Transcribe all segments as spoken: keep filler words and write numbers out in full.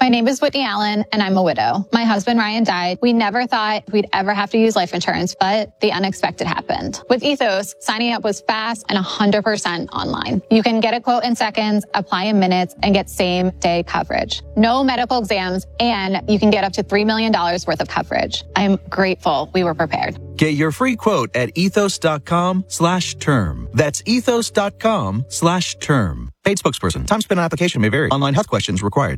My name is Whitney Allen, and I'm a widow. My husband, Ryan, died. We never thought we'd ever have to use life insurance, but the unexpected happened. With Ethos, signing up was fast and one hundred percent online. You can get a quote in seconds, apply in minutes, and get same-day coverage. No medical exams, and you can get up to three million dollars worth of coverage. I'm grateful we were prepared. Get your free quote at ethos.com slash term. That's ethos.com slash term. Paid spokesperson. Time spent on application may vary. Online health questions required.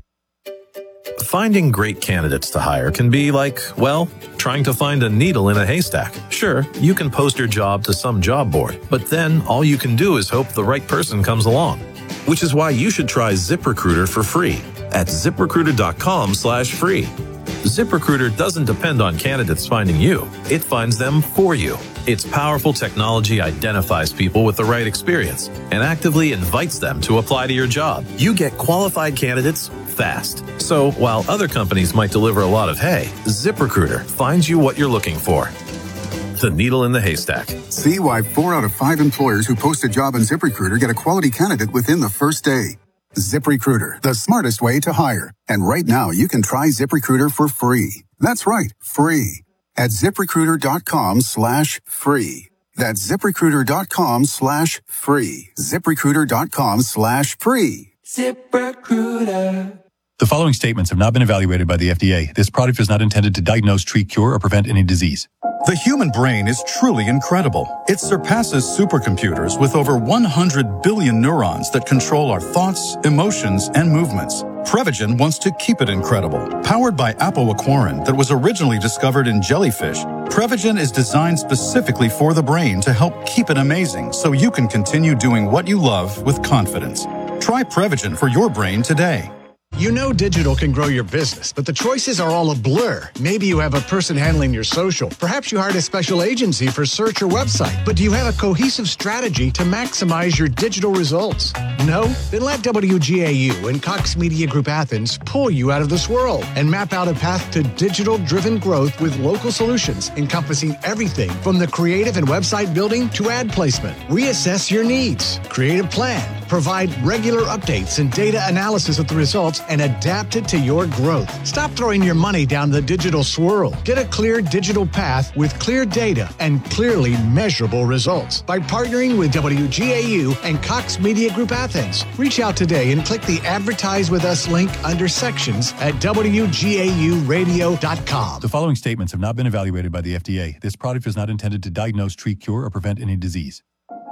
Finding great candidates to hire can be like, well, trying to find a needle in a haystack. Sure, you can post your job to some job board, but then all you can do is hope the right person comes along. Which is why you should try ZipRecruiter for free at ziprecruiter.com slash free. ZipRecruiter doesn't depend on candidates finding you. It finds them for you. Its powerful technology identifies people with the right experience and actively invites them to apply to your job. You get qualified candidates fast. So while other companies might deliver a lot of hay, ZipRecruiter finds you what you're looking for. The needle in the haystack. See why four out of five employers who post a job on ZipRecruiter get a quality candidate within the first day. ZipRecruiter, the smartest way to hire. And right now, you can try ZipRecruiter for free. That's right, free. At ZipRecruiter.com slash free. That's ZipRecruiter.com slash free. ZipRecruiter.com slash free. ZipRecruiter. The following statements have not been evaluated by the F D A. This product is not intended to diagnose, treat, cure, or prevent any disease. The human brain is truly incredible. It surpasses supercomputers with over one hundred billion neurons that control our thoughts, emotions, and movements. Prevagen wants to keep it incredible. Powered by apoaquarin that was originally discovered in jellyfish, Prevagen is designed specifically for the brain to help keep it amazing so you can continue doing what you love with confidence. Try Prevagen for your brain today. You know digital can grow your business, but the choices are all a blur. Maybe you have a person handling your social. Perhaps you hired a special agency for search or website. But do you have a cohesive strategy to maximize your digital results? No? Then let W G A U and Cox Media Group Athens pull you out of this swirl and map out a path to digital-driven growth with local solutions encompassing everything from the creative and website building to ad placement. Reassess your needs, create a plan, provide regular updates and data analysis of the results, and adapt it to your growth. Stop throwing your money down the digital swirl. Get a clear digital path with clear data and clearly measurable results by partnering with W G A U and Cox Media Group Athens. Reach out today and click the Advertise With Us link under sections at W G A U radio dot com. The following statements have not been evaluated by the F D A. This product is not intended to diagnose, treat, cure, or prevent any disease.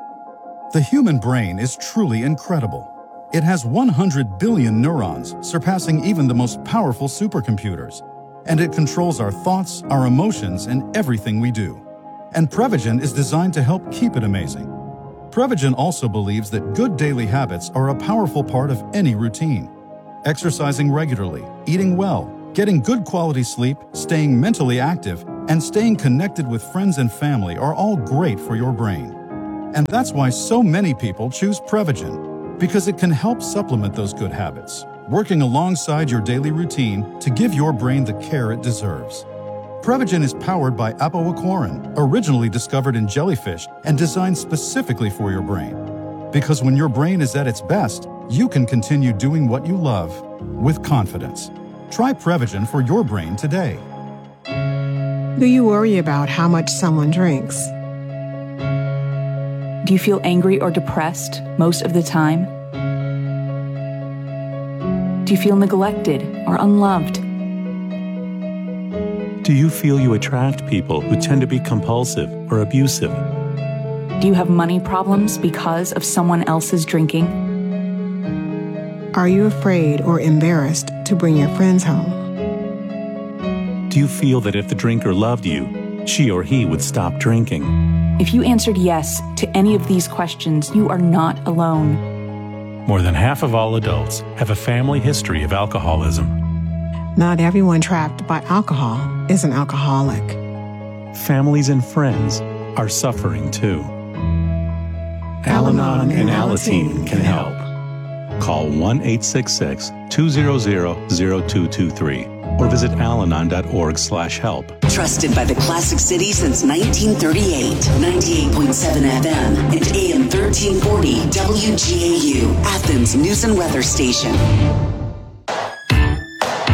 The human brain is truly incredible. It has one hundred billion neurons, surpassing even the most powerful supercomputers. And it controls our thoughts, our emotions, and everything we do. And Prevagen is designed to help keep it amazing. Prevagen also believes that good daily habits are a powerful part of any routine. Exercising regularly, eating well, getting good quality sleep, staying mentally active, and staying connected with friends and family are all great for your brain. And that's why so many people choose Prevagen, because it can help supplement those good habits, working alongside your daily routine to give your brain the care it deserves. Prevagen is powered by apoaquarin, originally discovered in jellyfish and designed specifically for your brain. Because when your brain is at its best, you can continue doing what you love with confidence. Try Prevagen for your brain today. Do you worry about how much someone drinks? Do you feel angry or depressed most of the time? Do you feel neglected or unloved? Do you feel you attract people who tend to be compulsive or abusive? Do you have money problems because of someone else's drinking? Are you afraid or embarrassed to bring your friends home? Do you feel that if the drinker loved you, she or he would stop drinking? If you answered yes to any of these questions, you are not alone. More than half of all adults have a family history of alcoholism. Not everyone trapped by alcohol is an alcoholic. Families and friends are suffering too. Al-Anon and Alateen can help. Call one eight six six, two zero zero, zero two two three or visit alanon.org slash help. Trusted by the Classic City since nineteen thirty-eight. ninety-eight point seven F M and A M thirteen forty W G A U, Athens News and Weather Station.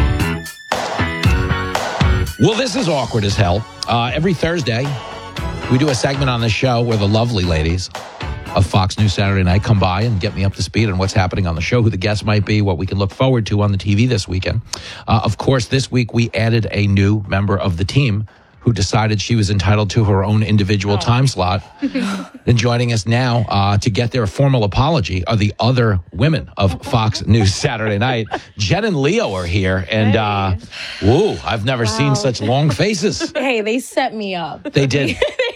Well, this is awkward as hell. Uh, every Thursday, we do a segment on the show where the lovely ladies of Fox News Saturday Night come by and get me up to speed on what's happening on the show, who the guests might be, what we can look forward to on the T V this weekend. Uh, of course, this week we added a new member of the team who decided she was entitled to her own individual oh. time slot. And joining us now uh, to get their formal apology are the other women of Fox News Saturday Night. Jen and Leo are here. And, hey. uh, whoa, I've never wow. seen such long faces. Hey, they set me up. They did.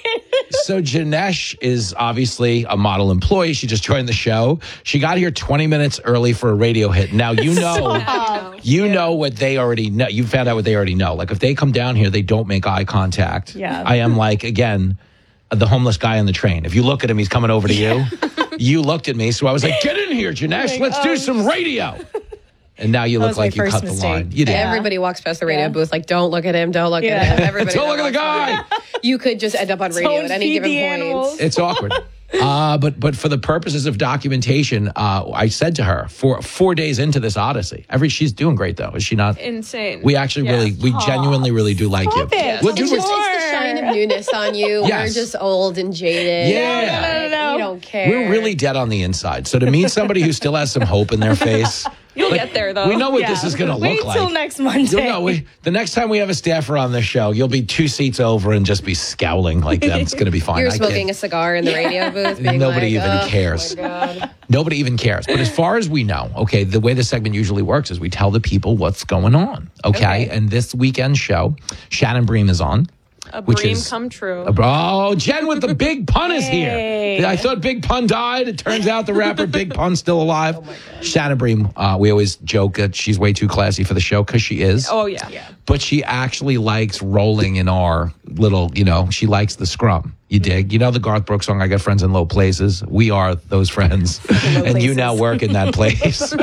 So Janesh is obviously a model employee. She just joined the show. She got here twenty minutes early for a radio hit. Now, you know, you yeah. know what they already know. You found out what they already know. Like, if they come down here, they don't make eye contact. Yeah. I am like, again, the homeless guy on the train. If you look at him, he's coming over to you. You looked at me, so I was like, get in here, Janesh. Let's do some radio. And now you look like you cut mistake. the line. You did. Yeah. Everybody walks past the radio yeah. booth like, don't look at him, don't look yeah. at him. Everybody don't look at the guy. You could just end up on radio don't at any given point. Animals. It's awkward. Uh, but but for the purposes of documentation, uh, I said to her, for four days into this odyssey, every she's doing great, though. Is she not? Insane. We actually yeah. really, we Aww. genuinely really do like Stop you. It. Well, it's, just, it's the shine of newness on you. Yes. We're just old and jaded. Yeah. No, no, no, no. You don't care. We're really dead on the inside. So to meet somebody who still has some hope in their face. You'll like, get there, though. We know what yeah. this is going to look Wait like. Wait till next Monday. You'll know, we, the next time we have a staffer on the show, you'll be two seats over and just be scowling like them. It's going to be fine. You're smoking a cigar in the radio booth. Being Nobody like, even oh, cares. Oh my God. Nobody even cares. But as far as we know, okay, the way the segment usually works is we tell the people what's going on. Okay. okay. And this weekend's show, Shannon Bream is on. A which dream is, come true. A, oh, Jen with the Big Pun is hey. here. I thought Big Pun died. It turns out the rapper Big Pun's still alive. Oh Shannon Bream, uh, we always joke that she's way too classy for the show because she is. Oh, yeah. yeah. But she actually likes rolling in our little, you know, she likes the scrum. You dig? You know the Garth Brooks song, I Got Friends in Low Places? We are those friends. and places. You now work in that place.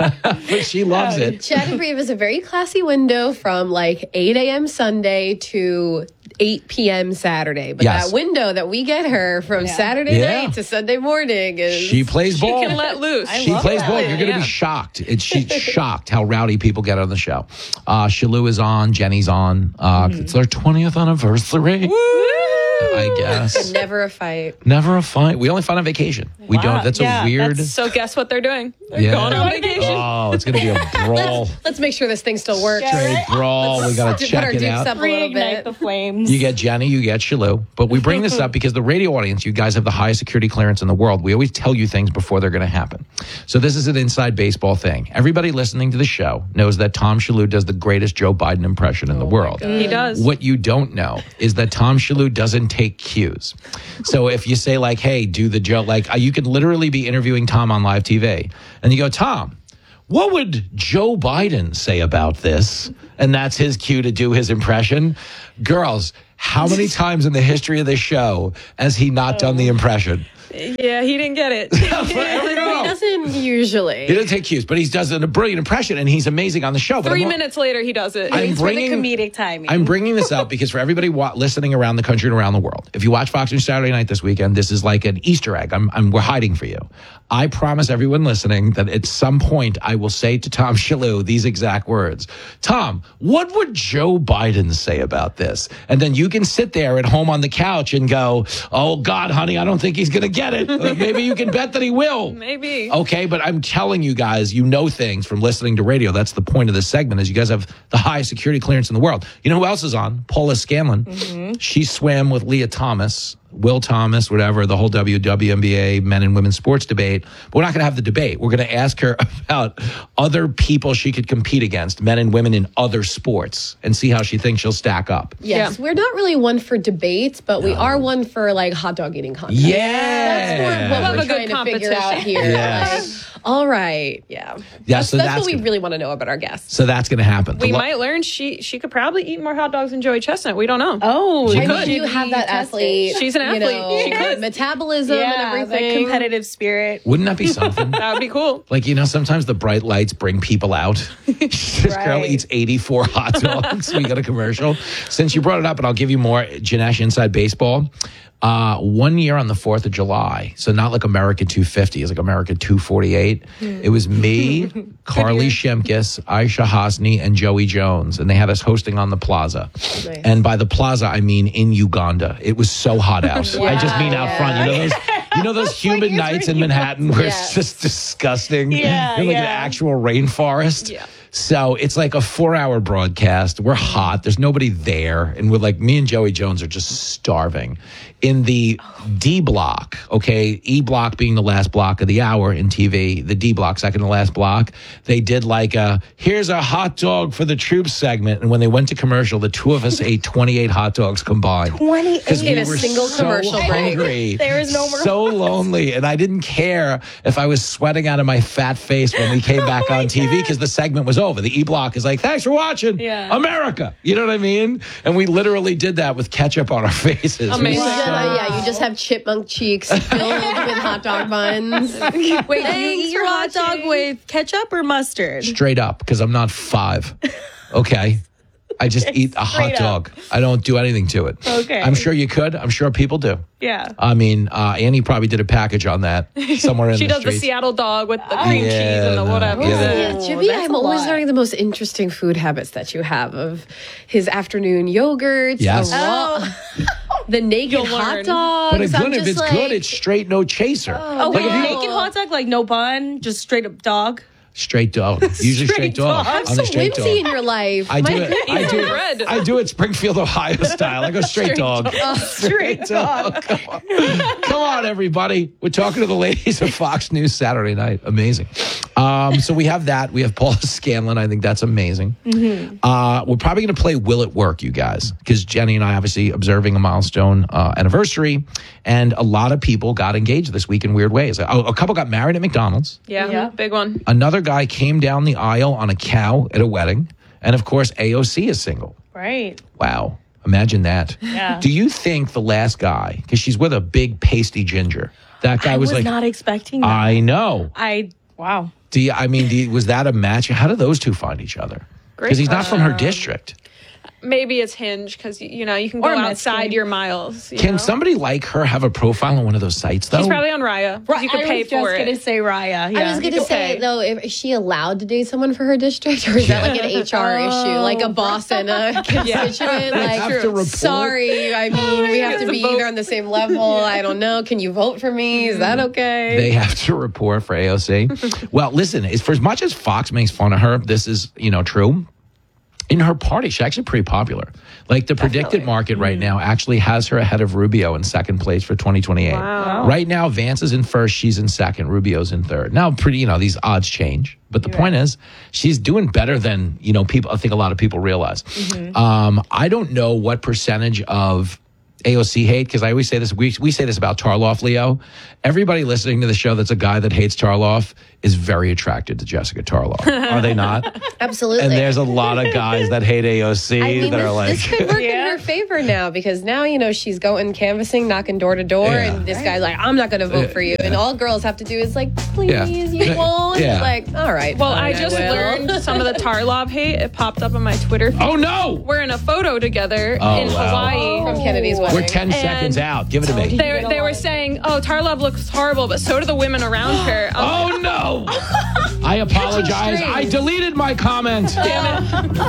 But she loves it. Shannon Bream is a very classy window from like eight a.m. Sunday to eight p.m. Saturday. But yes. that window that we get her from yeah. Saturday yeah. night to Sunday morning is... She plays ball. She can let loose. I she plays that. ball. You're going to yeah. be shocked. It's, she's shocked how rowdy people get on the show. Uh, Shalou is on. Jenny's on. Uh, mm-hmm. It's their twentieth anniversary. Woo! I guess. Never a fight. Never a fight. We only fight on vacation. We wow. don't. That's yeah, a weird. That's, so guess what they're doing? They're yeah. going on vacation. Oh, it's going to be a brawl. let's, let's make sure this thing still works. Straight brawl. Let's we got to check it out. Reignite the flames. You get Jenny, you get Shalou. But we bring this up because the radio audience, you guys have the highest security clearance in the world. We always tell you things before they're going to happen. So this is an inside baseball thing. Everybody listening to the show knows that Tom Shalou does the greatest Joe Biden impression in the oh world. He does. What you don't know is that Tom Shalou doesn't take cues. So if you say like, hey, do the joke, like uh, you could literally be interviewing Tom on live T V and you go, Tom, what would Joe Biden say about this? And that's his cue to do his impression. Girls, how many times in the history of this show has he not done the impression? Yeah, he didn't get it. There we go. He doesn't usually. He doesn't take cues, but he does a brilliant impression, and he's amazing on the show. Three but minutes later, he does it. I'm it's bringing, for the comedic timing. I'm bringing this up because for everybody wa- listening around the country and around the world, if you watch Fox News Saturday Night this weekend, this is like an Easter egg. I'm, I'm, we're hiding for you. I promise everyone listening that at some point I will say to Tom Shalou these exact words. Tom, what would Joe Biden say about this? And then you can sit there at home on the couch and go, oh, God, honey, I don't think he's going to get it. Or maybe you can bet that he will. Maybe. Okay, but I'm telling you guys, you know things from listening to radio. That's the point of this segment is you guys have the highest security clearance in the world. You know who else is on? Paula Scanlon. Mm-hmm. She swam with Leah Thomas. Will Thomas, whatever, the whole W W N B A men and women's sports debate. But we're not going to have the debate. We're going to ask her about other people she could compete against, men and women in other sports, and see how she thinks she'll stack up. Yes, yeah. We're not really one for debates, but no. we are one for like hot dog eating contests. Yeah. That's more what we'll we're trying to figure out here. Yes. Like, all right. Yeah. Yeah, that's, so that's, that's what we gonna, really want to know about our guests. So that's going to happen. We lo- might learn she she could probably eat more hot dogs than Joey Chestnut. We don't know. Oh, she I could. mean, you have that athlete. She's an athlete. You know, she could. Metabolism yeah, and everything. That competitive spirit. Wouldn't that be something? That would be cool. Like, you know, sometimes the bright lights bring people out. This right. girl eats eighty-four hot dogs. We got a commercial. Since you brought it up, and I'll give you more Janesh Inside Baseball. Uh, one year on the fourth of July, so not like America two fifty, it's like America two forty-eight. eight. It was me, Carly Shimkus, Aisha Hasni, and Joey Jones. And they had us hosting on the plaza. Nice. And by the plaza, I mean in Uganda. It was so hot out. Wow, I just mean out yeah. front. You know those, you know those humid nights in Manhattan where Yes. it's just disgusting? Yeah, You're like an yeah. actual rainforest. Yeah. So it's like a four-hour broadcast. We're hot. There's nobody there. And we're like, me and Joey Jones are just starving. In the D block, okay, E block being the last block of the hour in T V, the D block, second to last block, they did like a, here's a hot dog for the troops segment. And when they went to commercial, the two of us ate twenty-eight hot dogs combined. twenty-eight Because we In a were single so commercial break. hungry. There is no more- So lonely. And I didn't care if I was sweating out of my fat face when we came back Oh on T V because the segment was over. The E block is like, thanks for watching Yeah. America. You know what I mean? And we literally did that with ketchup on our faces. It was Amazing. so- Uh, yeah, you just have chipmunk cheeks filled with hot dog buns. Wait, do you Thanks eat your for hot dog watching. with ketchup or mustard? Straight up, because I'm not five. Okay. I just eat a hot Straight up. dog. I don't do anything to it. Okay. I'm sure you could. I'm sure people do. Yeah. I mean, uh, Annie probably did a package on that somewhere in She the does streets. the Seattle dog with the cream Yeah, cheese and the no, whatever. yeah. Yeah, Jimmy, that's I'm a always lot. learning the most interesting food habits that you have of his afternoon yogurts, Yes. a raw, the naked You'll hot learn. dogs. But again, I'm if just it's like, good, it's straight no chaser. Oh, Like, if wait, you- naked hot dog, like no bun, just straight up dog. Straight dog. Usually straight, Straight dog. dog. have I'm some a straight whimsy in dog. your life. I do My it. I do bread. it. I do it Springfield, Ohio style. I go straight, dog. Straight dog. Come on. Come on, everybody. We're talking to the ladies of Fox News Saturday night. Amazing. Um, so we have that. We have Paula Scanlon. I think that's amazing. Mm-hmm. Uh, we're probably going to play Will It Work, you guys, because Jenny and I obviously observing a milestone uh, anniversary, and a lot of people got engaged this week in weird ways. A, a couple got married at McDonald's. Yeah, Yeah. big one. Another guy came down the aisle on a cow at a wedding. And of course, A O C is single. Right. Wow. Imagine that. Yeah. Do you think the last guy, because she's with a big pasty ginger, that guy I was, was like, not expecting that. I know. I, wow. Do you, I mean, do you, was that a match? How do those two find each other? Because he's not from her district. Maybe it's Hinge because, you know, you can go Or outside Medscape. your miles. You Can know? somebody like her have a profile on one of those sites, though? She's probably on Raya. 'cause You could I pay was for just it. going to say Raya. Yeah. I was going to could say, pay. though, if, is she allowed to date someone for her district? Or is that like an H R issue? Like a boss and a constituent? They have to report. Like, sorry, I mean, we have to be vote. either on the same level. I don't know. Can you vote for me? Is that okay? They have to report for A O C. Well, listen, it's, for as much as Fox makes fun of her, this is, you know, true. In her party, she's actually pretty popular. Like the predicted market right now actually has her ahead of Rubio in second place for twenty twenty-eight. Wow. Right now, Vance is in first, she's in second, Rubio's in third. Now, pretty, you know, these odds change. But the point is, she's doing better than, you know, people, I think a lot of people realize. Um, I don't know what percentage of A O C hate, because I always say this, we, we say this about Tarloff, Leo. Everybody listening to the show that's a guy that hates Tarloff is very attracted to Jessica Tarloff. Are they not? Absolutely. And there's a lot of guys that hate A O C I mean, that this, are like, this could work in her favor now because now, you know, she's going canvassing, knocking door to door, Yeah. and this guy's like, I'm not going to vote for you. And all girls have to do is like, please, Yeah. you won't. Yeah. It's like, all right. Well, fine, I just will. learned some of the Tarlov hate. It popped up on my Twitter feed. oh no! We're in a photo together Oh, in wow. Hawaii. From Kennedy's wedding. We're ten seconds out. Give it to me. They, they were saying, oh, Tarlov looks horrible, but so do the women around her. I'm Oh no! I apologize. I deleted my comment. Damn it.